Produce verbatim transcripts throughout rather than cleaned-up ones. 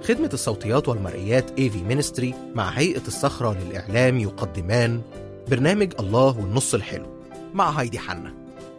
خدمة الصوتيات والمرئيات إيه في مينستري مع هيئة الصخرة للإعلام يقدمان برنامج الله والنص الحلو مع هايدي حنا.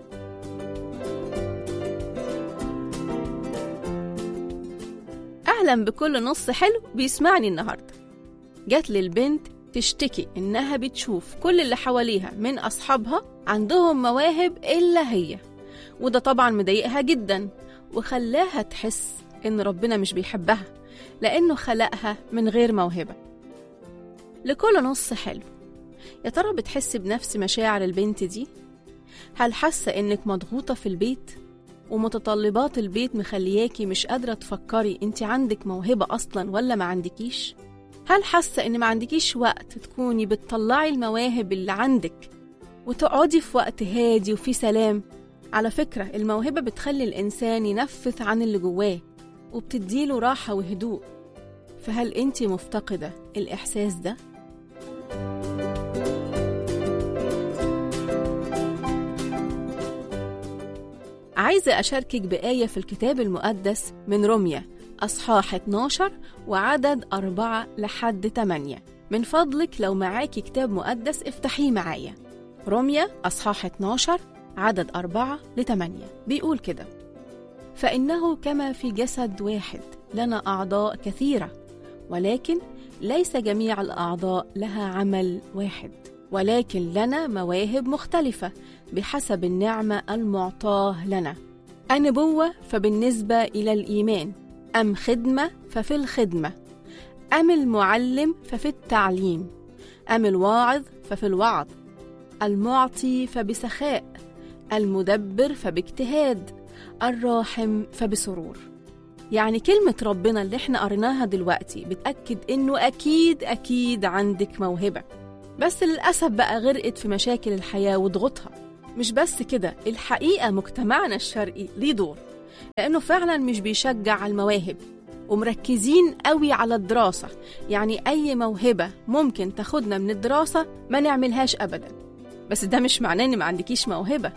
أهلا بكل نص حلو بيسمعني النهاردة. جات للبنت تشتكي إنها بتشوف كل اللي حواليها من أصحابها عندهم مواهب إلا هي، وده طبعا مضايقها جدا وخلاها تحس إن ربنا مش بيحبها لأنه خلقها من غير موهبة. لكل نص حلو، يا ترى بتحس بنفس مشاعر البنت دي؟ هل حاسة إنك مضغوطة في البيت ومتطلبات البيت مخلياكي مش قادرة تفكري انت عندك موهبة أصلا ولا ما عندكيش؟ هل حاسة إن ما عندكيش وقت تكوني بتطلعي المواهب اللي عندك وتقعدي في وقت هادي وفي سلام؟ على فكرة الموهبة بتخلي الإنسان ينفث عن اللي جواه وبتديله راحة وهدوء، فهل انت مفتقدة الإحساس ده؟ عايزة أشاركك بآية في الكتاب المقدس من روميا أصحاح اتناشر وعدد أربعة لحد تمانية. من فضلك لو معاكي كتاب مقدس افتحيه معايا. روميا أصحاح اتناشر عدد أربعة لتمانية بيقول كده: فإنه كما في جسد واحد لنا أعضاء كثيرة، ولكن ليس جميع الأعضاء لها عمل واحد، ولكن لنا مواهب مختلفة بحسب النعمة المعطاة لنا. النبوة فبالنسبة إلى الإيمان، أم خدمة ففي الخدمة، أم المعلم ففي التعليم، أم الواعظ ففي الوعظ، المعطي فبسخاء، المدبر فباجتهاد، الراحم فبسرور. يعني كلمة ربنا اللي احنا قريناها دلوقتي بتأكد إنه أكيد أكيد عندك موهبة، بس للأسف بقى غرقت في مشاكل الحياة وضغطها. مش بس كده، الحقيقة مجتمعنا الشرقي ليه دور، لأنه فعلا مش بيشجع على المواهب ومركزين قوي على الدراسة. يعني أي موهبة ممكن تاخدنا من الدراسة ما نعملهاش أبدا، بس ده مش معناه إن ما عندكيش موهبة.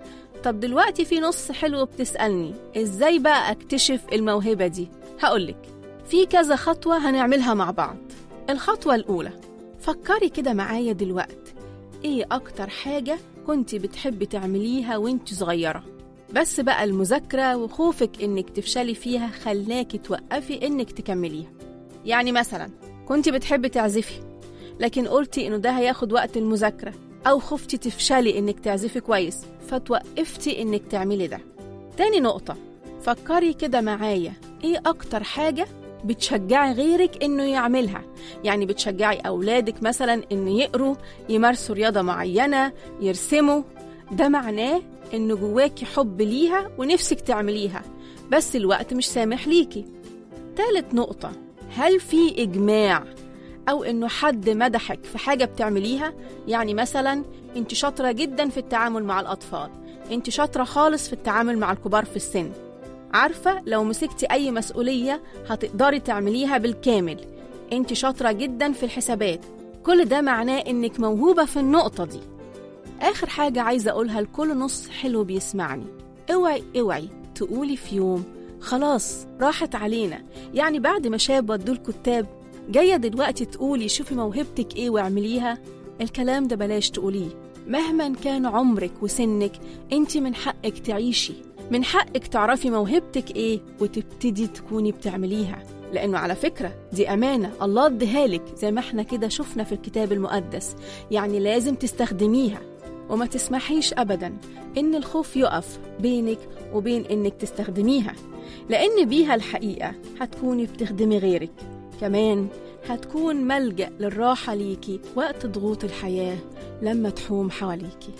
طب دلوقتي في نص حلو بتسألني إزاي بقى أكتشف الموهبة دي؟ هقولك في كذا خطوة هنعملها مع بعض. الخطوة الأولى، فكري كده معايا دلوقتي إيه أكتر حاجة كنتي بتحبي تعمليها وإنتي صغيرة، بس بقى المذاكرة وخوفك إنك تفشلي فيها خلاكي توقفي إنك تكمليها. يعني مثلا كنتي بتحبي تعزفي لكن قلتي إنه ده هياخد وقت المذاكرة، أو خفتي تفشلي إنك تعزفي كويس فتوقفتي إنك تعملي ده. تاني نقطة، فكري كده معايا إيه أكتر حاجة بتشجعي غيرك إنه يعملها. يعني بتشجعي أولادك مثلا إنه يقروا، يمارسوا رياضة معينة، يرسموا. ده معناه إنه جواكي حب ليها ونفسك تعمليها، بس الوقت مش سامح ليكي. تالت نقطة، هل في إجماع أو إنه حد مدحك في حاجة بتعمليها؟ يعني مثلا انت شاطرة جدا في التعامل مع الأطفال، انت شاطرة خالص في التعامل مع الكبار في السن، عارفة لو مسكتي أي مسؤولية هتقدري تعمليها بالكامل، انت شاطرة جدا في الحسابات. كل ده معناه إنك موهوبة في النقطة دي. آخر حاجة عايزة أقولها لكل نص حلو بيسمعني، اوعي اوعي تقولي في يوم خلاص راحت علينا. يعني بعد ما شاب ودوا الكتاب جاية دلوقتي تقولي شوفي موهبتك ايه واعمليها؟ الكلام ده بلاش تقوليه. مهما كان عمرك وسنك، انت من حقك تعيشي، من حقك تعرفي موهبتك ايه وتبتدي تكوني بتعمليها، لأنه على فكرة دي أمانة الله اديهالك زي ما احنا كده شفنا في الكتاب المقدس. يعني لازم تستخدميها، وما تسمحيش أبدا إن الخوف يقف بينك وبين إنك تستخدميها، لأن بيها الحقيقة هتكوني بتخدمي غيرك، كمان هتكون ملجأ للراحة ليكي وقت ضغوط الحياة لما تحوم حواليكي.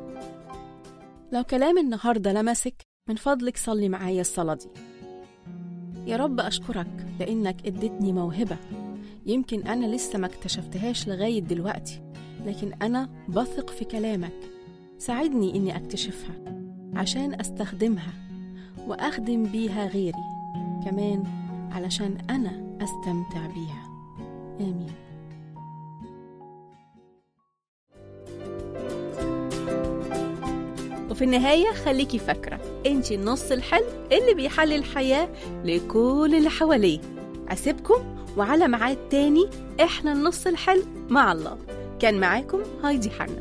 لو كلام النهاردة لمسك، من فضلك صلي معايا الصلاة دي. يا رب أشكرك لأنك اديتني موهبة يمكن أنا لسه ما اكتشفتهاش لغاية دلوقتي، لكن أنا بثق في كلامك. ساعدني إني أكتشفها عشان أستخدمها وأخدم بيها غيري، كمان علشان أنا أستمتع بيها. آمين. وفي النهاية خليكي فاكرة انتي النص الحلو اللي بيحلي الحياة لكل اللي حواليه. أسيبكم وعلى ميعاد تاني إحنا النص الحلو مع الله. كان معاكم هايدي حنا.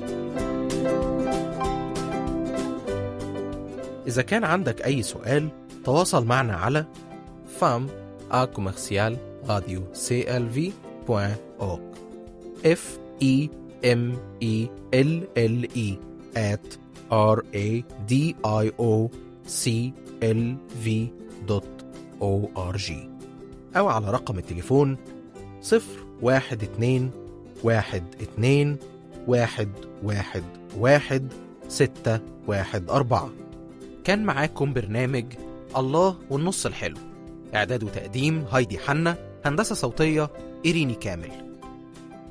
إذا كان عندك أي سؤال تواصل معنا على femme à commercial radio c l v point org f e m e l l e at r a d i o c l v dot org أو على رقم التليفون صفر واحد اتنين واحد اتنين واحد واحد واحد ستة واحد أربعة. كان معاكم برنامج الله والنص الحلو، إعداد وتقديم هايدي حنا، هندسة صوتية إيريني كامل.